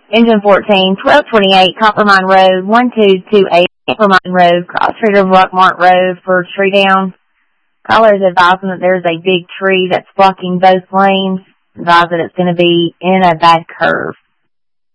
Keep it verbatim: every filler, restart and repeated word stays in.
Engine fourteen, twelve twenty-eight, Copper Mine Road, one two two eight, Copper Mine Road, cross-street of Rockmart Road for tree down. Caller is advising that there's a big tree that's blocking both lanes. Advise that it's going to be in a bad curve.